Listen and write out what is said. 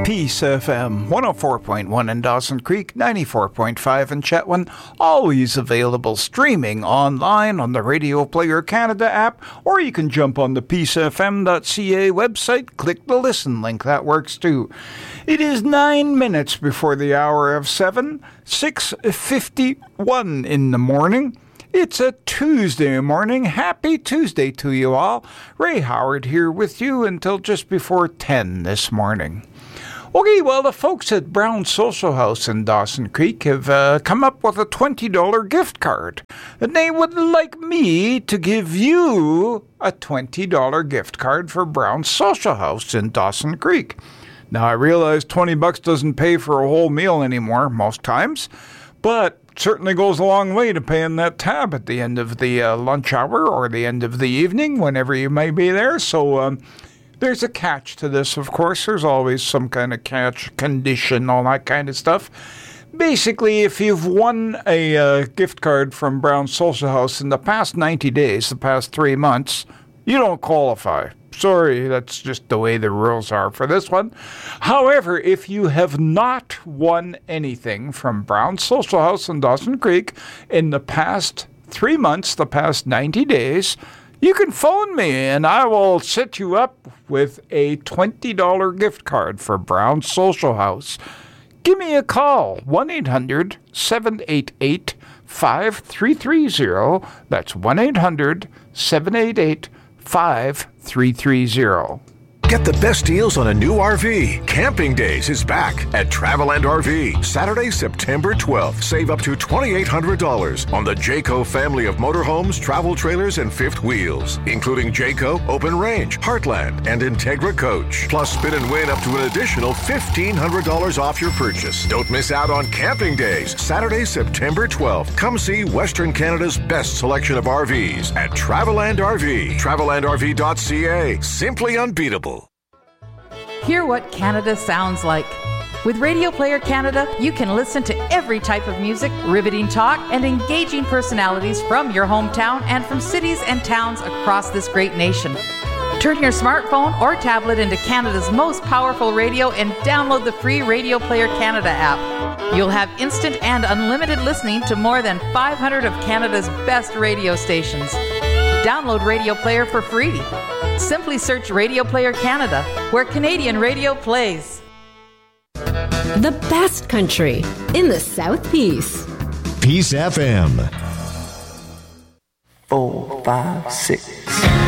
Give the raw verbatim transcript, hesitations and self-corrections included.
Peace F M, one oh four point one in Dawson Creek, ninety-four point five in Chetwynd, always available streaming online on the Radio Player Canada app, or you can jump on the peace f m dot c a website, click the listen link, that works too. It is nine minutes before the hour of seven, six fifty-one in the morning. It's a Tuesday morning. Happy Tuesday to you all. Ray Howard here with you until just before ten this morning. Okay, well, the folks at Brown Social House in Dawson Creek have uh, come up with a twenty dollars gift card. And they would like me to give you a twenty dollars gift card for Brown Social House in Dawson Creek. Now, I realize twenty bucks doesn't pay for a whole meal anymore most times, but certainly goes a long way to paying that tab at the end of the uh, lunch hour or the end of the evening, whenever you may be there. So, um, there's a catch to this, of course. There's always some kind of catch, condition, all that kind of stuff. Basically, if you've won a uh, gift card from Brown Social House in the past ninety days, the past three months, you don't qualify. Sorry, that's just the way the rules are for this one. However, if you have not won anything from Brown Social House in Dawson Creek in the past three months, the past ninety days, you can phone me and I will set you up with a twenty dollars gift card for Brown Social House. Give me a call, one eight hundred seven eight eight five three three zero. That's one eight hundred seven eight eight five three three zero. Get the best deals on a new R V. Camping Days is back at Traveland R V. Saturday, September twelfth. Save up to twenty-eight hundred dollars on the Jayco family of motorhomes, travel trailers, and fifth wheels, including Jayco, Open Range, Heartland, and Integra Coach. Plus, spin and win up to an additional fifteen hundred dollars off your purchase. Don't miss out on Camping Days. Saturday, September twelfth. Come see Western Canada's best selection of R Vs at Traveland R V. Traveland R V dot c a. Simply unbeatable. Hear what Canada sounds like. With Radio Player Canada, you can listen to every type of music, riveting talk, and engaging personalities from your hometown and from cities and towns across this great nation. Turn your smartphone or tablet into Canada's most powerful radio and download the free Radio Player Canada app. You'll have instant and unlimited listening to more than five hundred of Canada's best radio stations. Download Radio Player for free. Simply search Radio Player Canada, where Canadian radio plays. The best country in the South Peace. Peace F M. Four, five, six.